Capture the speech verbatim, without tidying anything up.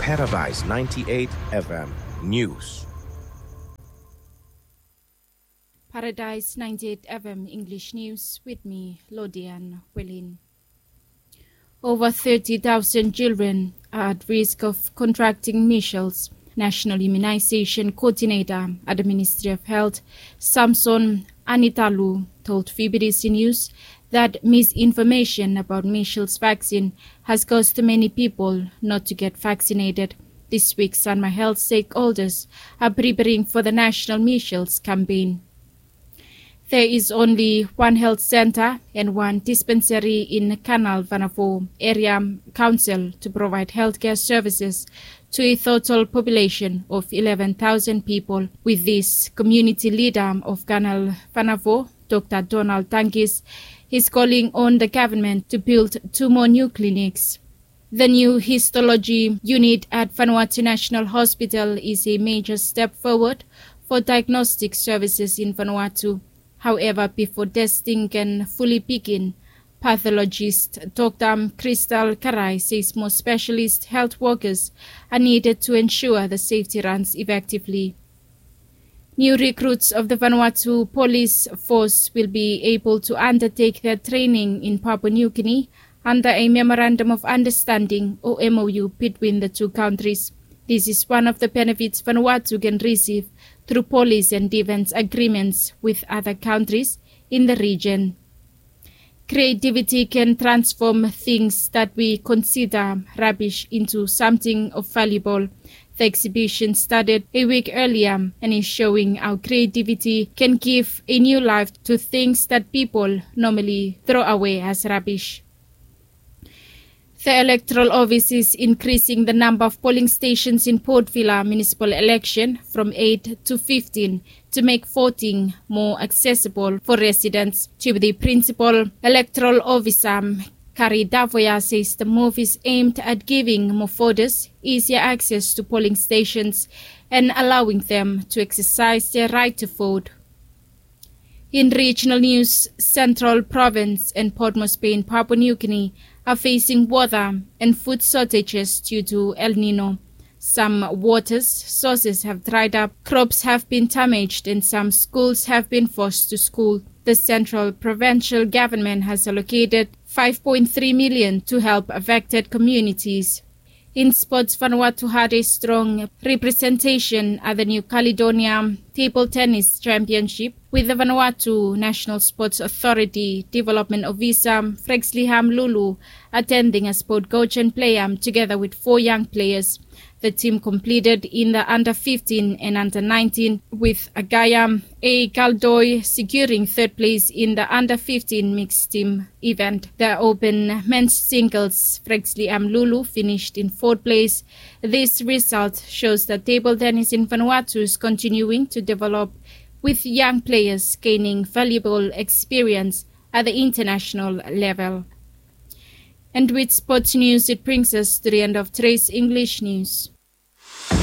Paradise ninety-eight F M News. Paradise ninety-eight F M English News with me, Lodian Welin. Over thirty thousand children are at risk of contracting measles. National Immunization Coordinator at the Ministry of Health, Samson Anitalu, told V B C News that misinformation about measles vaccine has caused many people not to get vaccinated. This week, Sanma Health stakeholders are preparing for the national measles campaign. There is only one health center and one dispensary in Canal Vanavo Area Council to provide healthcare services to a total population of eleven thousand people. With this, community leader of Canal Vanavo, Doctor Donald Tankis, is calling on the government to build two more new clinics. The new histology unit at Vanuatu National Hospital is a major step forward for diagnostic services in Vanuatu. However, before testing can fully begin, pathologist Doctor Crystal Karai says more specialist health workers are needed to ensure the safety runs effectively. New recruits of the Vanuatu Police Force will be able to undertake their training in Papua New Guinea under a Memorandum of Understanding or M O U between the two countries. This is one of the benefits Vanuatu can receive through police and defense agreements with other countries in the region. Creativity can transform things that we consider rubbish into something of valuable. The exhibition started a week earlier and is showing how creativity can give a new life to things that people normally throw away as rubbish. The Electoral Office is increasing the number of polling stations in Port Vila municipal election from eight to fifteen to make voting more accessible for residents. Deputy Principal Electoral Officer Kari Davoya says the move is aimed at giving more voters easier access to polling stations and allowing them to exercise their right to vote. In regional news, Central Province and Port Moresby in Papua New Guinea are facing water and food shortages due to El Nino. Some water sources have dried up, crops have been damaged, and some schools have been forced to school. The central provincial government has allocated five point three million dollars to help affected communities. In sports, Vanuatu had a strong representation at the New Caledonia Table Tennis Championship, with the Vanuatu National Sports Authority Development Officer Frexley Ham Lulu attending as sport coach and player together with four young players. The team completed in the under fifteen and under nineteen, with Agaya A. Galdoy securing third place in the under fifteen mixed team event. The open men's singles, Frexley Ham Lulu finished in fourth place. This result shows that table tennis in Vanuatu is continuing to develop, with young players gaining valuable experience at the international level. And with sports news, it brings us to the end of today's English news.